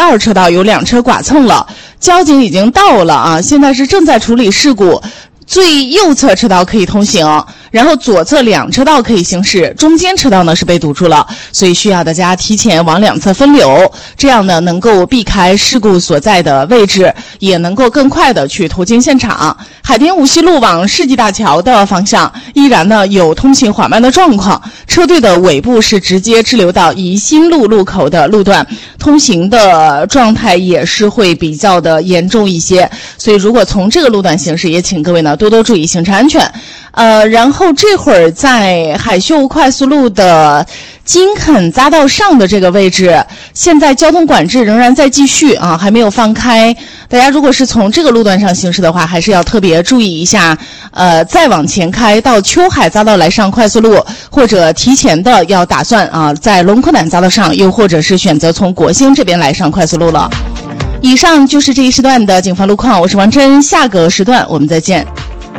2车道有2车剐蹭了，交警已经到了啊，现在是正在处理事故。最右侧车道可以通行，然后左侧2车道可以行驶，中间车道呢是被堵住了，所以需要大家提前往2侧分流，这样呢能够避开事故所在的位置，也能够更快的去投进现场。海淀无锡路往世纪大桥的方向依然呢有通行缓慢的状况，车队的尾部是直接滞留到宜兴路路口的路段，通行的状态也是会比较的严重一些，所以如果从这个路段行驶，也请各位呢多多注意行车安全。然后这会儿在海秀快速路的金肯匝道上的这个位置，现在交通管制仍然在继续啊，还没有放开。大家如果是从这个路段上行驶的话，还是要特别注意一下。再往前开到秋海匝道来上快速路，或者提前的要打算啊，在龙口南匝道上，又或者是选择从国兴这边来上快速路了。以上就是这一时段的警方路况，我是王真，下个时段我们再见。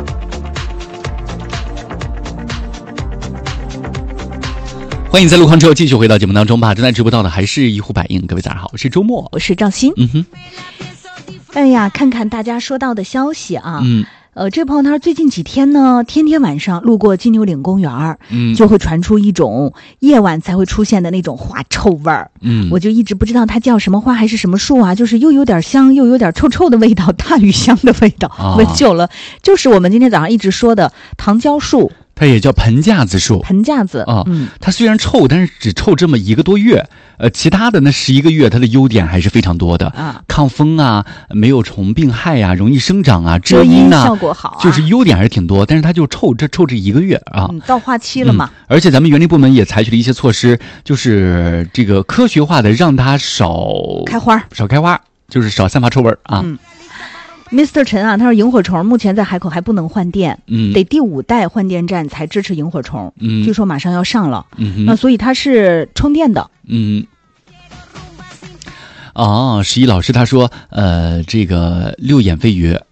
欢迎在路况之后继续回到节目当中吧。正在直播到的还是一呼百应，各位早上好，我是周末， 我是赵鑫。哎呀，看看大家说到的消息啊。这朋友他说最近几天呢，天天晚上路过金牛岭公园，就会传出一种夜晚才会出现的那种花臭味儿。我就一直不知道它叫什么花还是什么树啊，就是又有点香又有点臭臭的味道，大鱼香的味道。闻久了，就是我们今天早上一直说的糖胶树。 它也叫盆架子树， 盆架子它虽然臭，但是只臭这么1个多月，其他的那11个月，它的优点还是非常多的啊，抗风啊，没有虫病害啊，容易生长啊，遮阴啊， 效果好啊， 就是优点还是挺多，但是它就臭这1个月啊， 到花期了嘛。 而且咱们园林部门也采取了一些措施，就是这个科学化的让它少开花，就是少散发臭味啊。 Mr. 陈啊，他说萤火虫目前在海口还不能换电，得第5代换电站才支持萤火虫，据说马上要上了，那所以它是充电的。 十一老师他说，这个6眼飞鱼，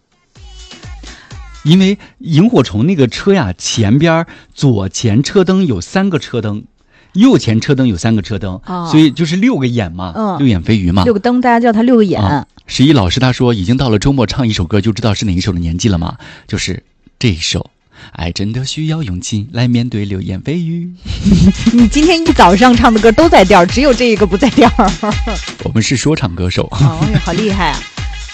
因为萤火虫那个车呀，前边左前车灯有3个车灯。右前车灯有3个车灯，所以就是6个眼嘛，6眼飞鱼嘛 ，6个灯，大家叫它6个眼。 11老师他说，已经到了周末唱一首歌就知道是哪一首的年纪了嘛，就是这一首。爱真的需要勇气来面对6眼飞鱼。 你今天一早上唱的歌都在调，只有这一个不在调。 我们是说唱歌手。 好厉害啊！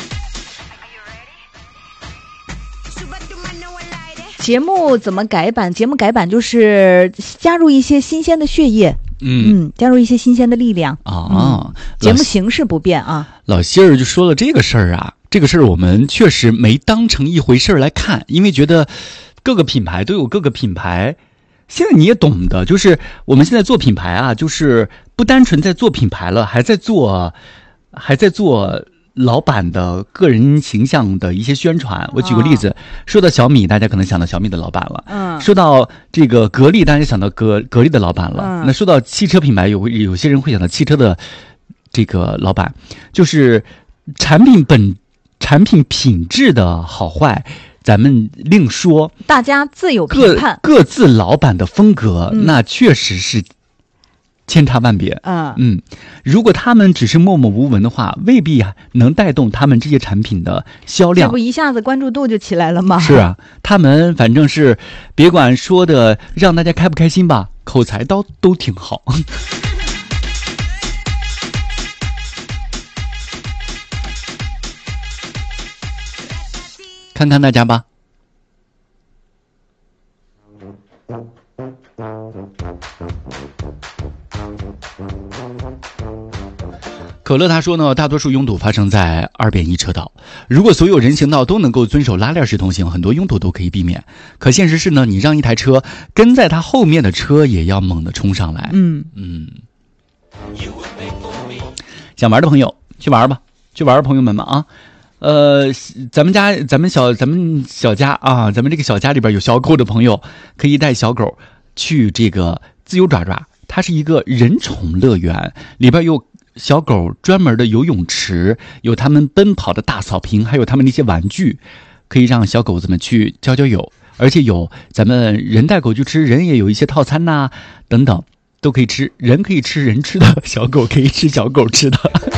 节目怎么改版？节目改版就是加入一些新鲜的血液，加入一些新鲜的力量啊。节目形式不变啊。 老希儿就说了这个事儿啊，这个事儿我们确实没当成一回事儿来看，因为觉得各个品牌都有各个品牌。现在你也懂的，就是我们现在做品牌啊，就是不单纯在做品牌了，还在做老板的个人形象的一些宣传。我举个例子，说到小米，大家可能想到小米的老板了，说到这个格力，大家想到格力的老板了，那说到汽车品牌，有些人会想到汽车的这个老板，就是产品品质的好坏咱们另说， 大家自有评判， 各自老板的风格，那确实是千差万别。如果他们只是默默无闻的话，未必能带动他们这些产品的销量。 这不一下子关注度就起来了吗？ 是啊，他们反正是别管说的让大家开不开心吧，口才都挺好。看看大家吧。可乐他说呢，大多数拥堵发生在2变1车道，如果所有人行道都能够遵守拉链式通行，很多拥堵都可以避免。可现实是呢，你让一台车跟在他后面的车也要猛地冲上来。想玩的朋友去玩吧，去玩朋友们们啊。咱们小家啊，咱们这个小家里边有小狗的朋友，可以带小狗去这个自由爪爪，它是一个人宠乐园，里边有小狗专门的游泳池，有他们奔跑的大草坪，还有他们那些玩具，可以让小狗子们去交友，而且有咱们人带狗去吃，人也有一些套餐等等都可以吃，人可以吃人吃的，小狗可以吃小狗吃的。